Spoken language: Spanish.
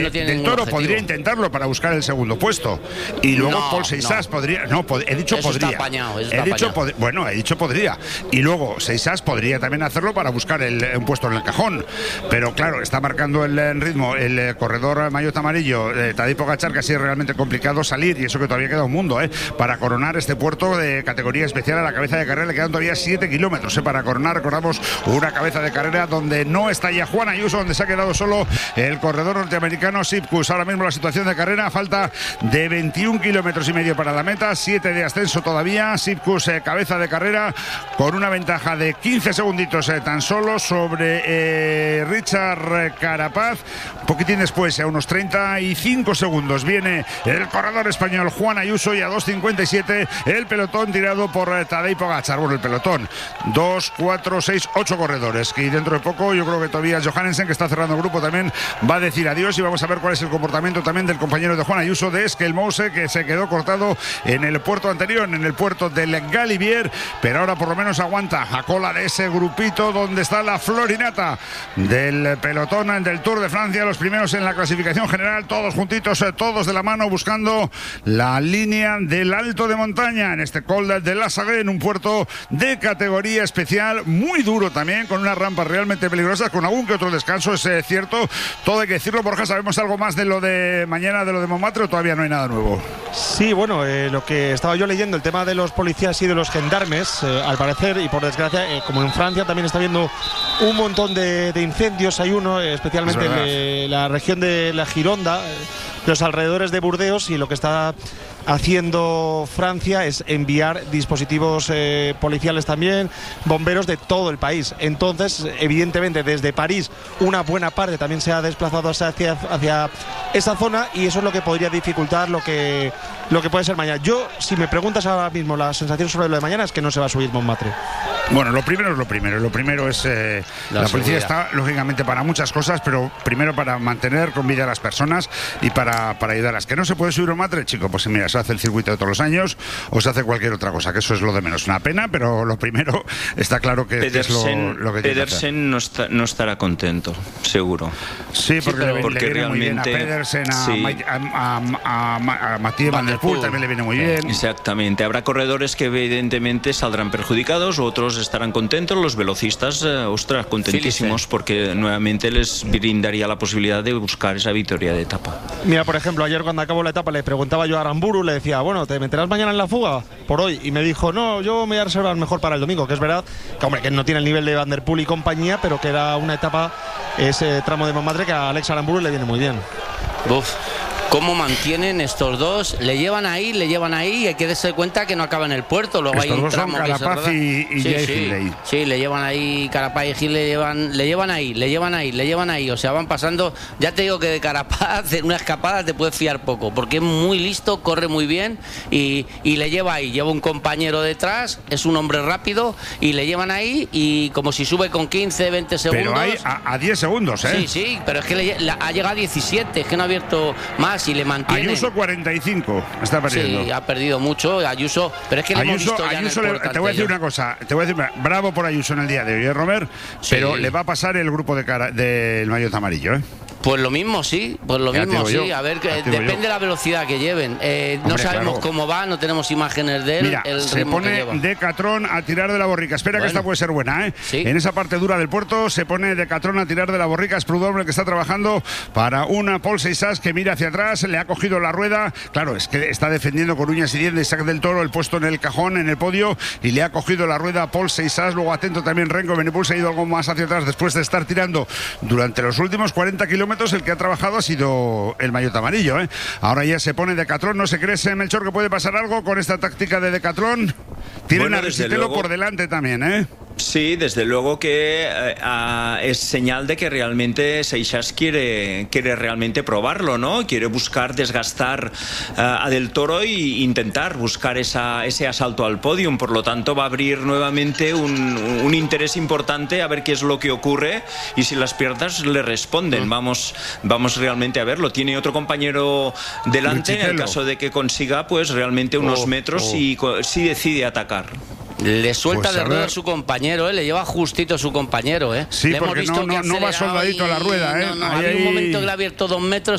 no tiene Del ningún Toro objetivo. podría intentarlo para buscar el segundo puesto. Y luego No, Paul Seixas podría. No, he dicho Eso podría. está apañado, eso He está dicho apañado. bueno, he dicho podría. Y luego Seixas podría también hacerlo para buscar un puesto en el cajón. Pero claro, está marcando el ritmo el corredor maillot amarillo, Tadej Pogačar, que así es realmente complicado salir. Y eso que todavía queda un mundo, para coronar este puerto de categoría especial a la cabeza de carrera. Le quedan todavía 7 kilómetros, para coronar. Recordamos una cabeza de carrera donde no está ya Juan Ayuso, donde se ha quedado solo el corredor norteamericano Sipkus. Ahora mismo la situación de carrera, falta de 21 kilómetros y medio para la meta, 7 de ascenso todavía. Sipkus, cabeza de carrera, con una ventaja de 15 segunditos tan solo sobre Richard Carapaz. Un poquitín después, a unos 35 segundos, viene el corredor español Juan Ayuso, y a 2.57 el pelotón tirado por Tadej Pogačar. Bueno, el pelotón, 2, 4, 6, 8 corredores, y dentro de poco yo creo que Tobias Johannesen, que está cerrando el grupo, también va a decir adiós, y vamos a ver cuál es el comportamiento también del compañero de Juan Ayuso, de Esquelmose, que se quedó cortado en el puerto anterior, en el puerto del Galibier, pero ahora por lo menos aguanta a cola de ese grupito donde está la florinata del pelotón del Tour de Francia, los primeros en la clasificación general, todos juntitos, todos de la mano, buscando la línea del alto de montaña en este Col de la Sagré, en un puerto de categoría especial, muy duro también, con unas rampas realmente peligrosas, con algún que otro descanso, es cierto, todo hay que decirlo. Borja, ¿sabemos algo más de lo de mañana, de lo de Montmartre, o todavía no hay nada nuevo? Sí, bueno, lo que estaba yo leyendo, el tema de los policías y de los gendarmes, al parecer, y por desgracia, como en Francia también está habiendo un montón de incendios, hay uno especialmente en la región de la Gironda, los alrededores de Burdeos, y lo que está haciendo Francia es enviar dispositivos policiales también, bomberos de todo el país. Entonces, evidentemente, desde París una buena parte también se ha desplazado hacia esa zona, y eso es lo que podría dificultar lo que puede ser mañana. Yo, si me preguntas ahora mismo la sensación sobre lo de mañana, es que no se va a subir Montmartre. Bueno, lo primero es lo primero. Lo primero es la policía está, lógicamente, para muchas cosas, pero primero para mantener con vida a las personas y para ayudarlas. Que no se puede subir Montmartre, chico, pues mira, se hace el circuito de todos los años o se hace cualquier otra cosa, que eso es lo de menos. Una pena, pero lo primero está claro que es lo que tiene que hacer. Pedersen no estará contento, seguro. Sí, porque le viene realmente, muy bien a Pedersen, a Mathieu Van Der Poel también le viene muy bien. Exactamente. Habrá corredores que evidentemente saldrán perjudicados, otros estarán contentos. Los velocistas, ostras, contentísimos, porque nuevamente les brindaría la posibilidad de buscar esa victoria de etapa. Mira, por ejemplo, ayer cuando acabó la etapa le preguntaba yo a Aramburu, le decía, bueno, ¿te meterás mañana en la fuga por hoy? Y me dijo, no, yo me voy a reservar mejor para el domingo, que es verdad que, hombre, que no tiene el nivel de Van Der Poel y compañía, pero que era una etapa, ese tramo de Montmartre, que a Alex Aramburu le viene muy bien. Uf. ¿Cómo mantienen estos dos? Le llevan ahí, y hay que darse cuenta que no acaba en el puerto. Luego estos hay un dos tramo son Carapaz y Hindley. Sí, le llevan ahí, Carapaz y Gil le llevan ahí. O sea, van pasando. Ya te digo que de Carapaz, en una escapada te puedes fiar poco, porque es muy listo, corre muy bien y le lleva ahí. Lleva un compañero detrás, es un hombre rápido y le llevan ahí, y como si sube con 15, 20 segundos. Pero hay a 10 segundos, ¿eh? Sí, pero es que ha llegado a 17, es que no ha abierto más y le mantiene. Ayuso 45, está perdiendo. Sí, ha perdido mucho Ayuso, pero es que le hemos visto ya Ayuso en el te voy a decir una cosa, bravo por Ayuso en el día de hoy, Robert, sí. Pero le va a pasar el grupo del maillot amarillo, ¿eh? Pues lo mismo, sí, a ver, depende de la velocidad que lleven. No sabemos cómo va, no tenemos imágenes de él. Mira, se pone Decathlon a tirar de la borrica. Espera, que esta puede ser buena, ¿eh? Sí. En esa parte dura del puerto se pone Decathlon a tirar de la borrica. Es Prudhomme el que está trabajando para una Paul Seixas, que mira hacia atrás, le ha cogido la rueda. Claro, es que está defendiendo con uñas y dientes Isaac del Toro el puesto en el cajón, en el podio, y le ha cogido la rueda a Paul Seixas. Luego atento también Renko Evenepoel, se ha ido algo más hacia atrás después de estar tirando durante los últimos 40 kilómetros. El que ha trabajado ha sido el maillot amarillo, ¿eh? Ahora ya se pone Decathlon. ¿No se cree, Melchor, que puede pasar algo con esta táctica de Decathlon? Tienen a Risitelo por delante también, ¿eh? Sí, desde luego que es señal de que realmente Seixas quiere realmente probarlo, ¿no? Quiere buscar desgastar a Del Toro e intentar buscar ese asalto al podium. Por lo tanto, va a abrir nuevamente un interés importante a ver qué es lo que ocurre y si las piernas le responden. Vamos realmente a verlo. Tiene otro compañero delante en el caso de que consiga pues realmente unos metros y si decide atacar. Le suelta Pues de rueda a su compañero, le lleva justito a su compañero, Sí, le hemos porque visto no va soldadito a la rueda, hay un momento que le ha abierto 2 metros